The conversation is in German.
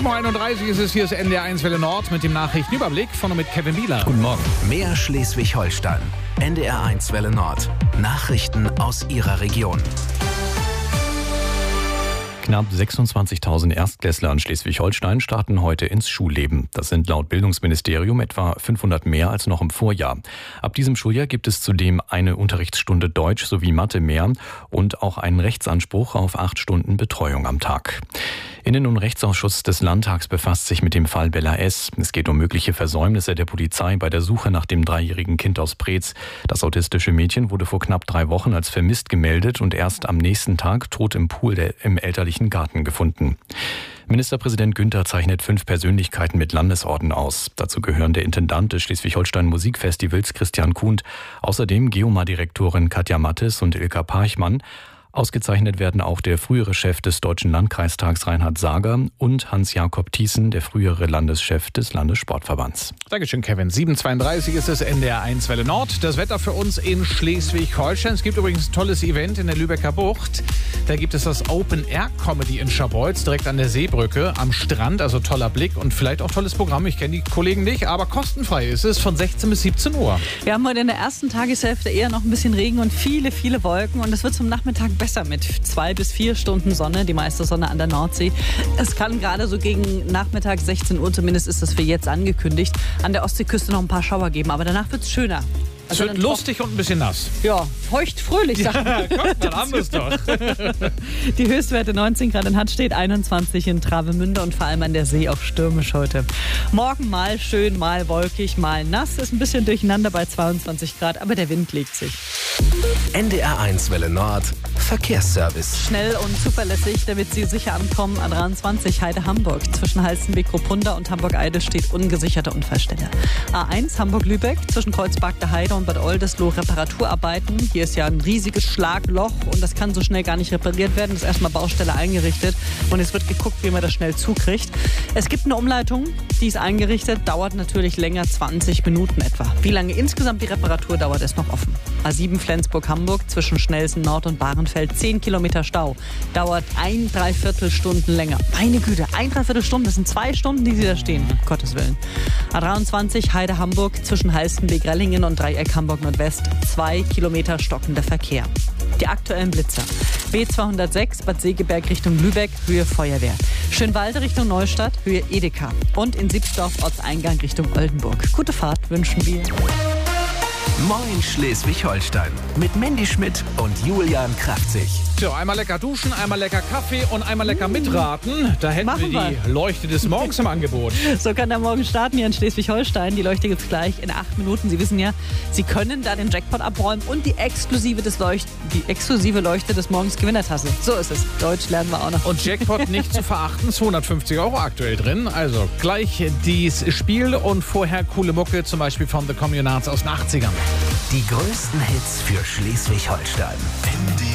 7.31 Uhr ist es, hier ist NDR1 Welle Nord mit dem Nachrichtenüberblick von und mit Kevin Bieler. Guten Morgen. Mehr Schleswig-Holstein. NDR1 Welle Nord. Nachrichten aus Ihrer Region. Knapp 26.000 Erstklässler in Schleswig-Holstein starten heute ins Schulleben. Das sind laut Bildungsministerium etwa 500 mehr als noch im Vorjahr. Ab diesem Schuljahr gibt es zudem eine Unterrichtsstunde Deutsch sowie Mathe mehr und auch einen Rechtsanspruch auf 8 Stunden Betreuung am Tag. Innen- und Rechtsausschuss des Landtags befasst sich mit dem Fall Bella S. Es geht um mögliche Versäumnisse der Polizei bei der Suche nach dem 3-jährigen Kind aus Preetz. Das autistische Mädchen wurde vor knapp 3 Wochen als vermisst gemeldet und erst am nächsten Tag tot im Pool im elterlichen Garten gefunden. Ministerpräsident Günther zeichnet 5 Persönlichkeiten mit Landesorden aus. Dazu gehören der Intendant des Schleswig-Holstein Musikfestivals Christian Kuhn, außerdem Geomar-Direktorin Katja Mattes und Ilka Parchmann. Ausgezeichnet werden auch der frühere Chef des Deutschen Landkreistags Reinhard Sager und Hans-Jakob Thiessen, der frühere Landeschef des Landessportverbands. Dankeschön, Kevin. 7.32 Uhr ist es, NDR1 Welle Nord. Das Wetter für uns in Schleswig-Holstein. Es gibt übrigens ein tolles Event in der Lübecker Bucht. Da gibt es das Open-Air-Comedy in Scharbeutz, direkt an der Seebrücke am Strand. Also toller Blick und vielleicht auch tolles Programm. Ich kenne die Kollegen nicht, aber kostenfrei ist es von 16 bis 17 Uhr. Wir haben heute in der ersten Tageshälfte eher noch ein bisschen Regen und viele, viele Wolken. Und es wird zum Nachmittag besser mit 2 bis 4 Stunden Sonne, die meiste Sonne an der Nordsee. Es kann gerade so gegen Nachmittag 16 Uhr, zumindest ist das für jetzt angekündigt, an der Ostseeküste noch ein paar Schauer geben. Aber danach wird es schöner. Es wird lustig und ein bisschen nass. Ja, feucht, fröhlich, sagt man. Guck, dann haben wir es doch. Die Höchstwerte 19 Grad in Hattstedt, 21 in Travemünde und vor allem an der See auch stürmisch heute. Morgen mal schön, mal wolkig, mal nass. Ist ein bisschen durcheinander bei 22 Grad, aber der Wind legt sich. NDR1 Welle Nord. Verkehrsservice. Schnell und zuverlässig, damit Sie sicher ankommen. A23 Heide-Hamburg. Zwischen Halstenbek-Ruppunda und Hamburg-Eide steht ungesicherte Unfallstelle. A1 Hamburg-Lübeck. Zwischen Kreuzberg der Heide und Bad Oldesloe Reparaturarbeiten. Hier ist ja ein riesiges Schlagloch und das kann so schnell gar nicht repariert werden. Das ist erstmal Baustelle eingerichtet und es wird geguckt, wie man das schnell zukriegt. Es gibt eine Umleitung, die ist eingerichtet, dauert natürlich länger, 20 Minuten etwa. Wie lange insgesamt die Reparatur dauert, ist noch offen. A7 Flensburg-Hamburg zwischen Schnelsen Nord und Bahrenfeld 10 Kilometer Stau. Dauert 1,75 Stunden länger. Meine Güte, 1,75 Stunden, das sind 2 Stunden, die Sie da stehen. Um Gottes Willen. A23 Heide-Hamburg zwischen Halstenbek-Rellingen und Dreieck Hamburg Nordwest 2 Kilometer stockender Verkehr. Die aktuellen Blitzer. B206 Bad Segeberg Richtung Lübeck, Höhe Feuerwehr. Schönwalde Richtung Neustadt, Höhe Edeka. Und in Siebsdorf Ortseingang Richtung Oldenburg. Gute Fahrt wünschen wir. Moin Schleswig-Holstein. Mit Mandy Schmidt und Julian Kraftzig. So, einmal lecker duschen, einmal lecker Kaffee und einmal lecker mitraten. Da hätten Machen wir die Leuchte des Morgens im Angebot. So kann der Morgen starten hier in Schleswig-Holstein. Die Leuchte gibt's gleich in 8 Minuten. Sie wissen ja, Sie können da den Jackpot abräumen und die exklusive Leuchte des Morgens Gewinnertasse. So ist es. Deutsch lernen wir auch noch. Und Jackpot nicht zu verachten, 250 € aktuell drin. Also gleich dieses Spiel und vorher coole Mucke, zum Beispiel von The Communards aus den 80ern. Die größten Hits für Schleswig-Holstein.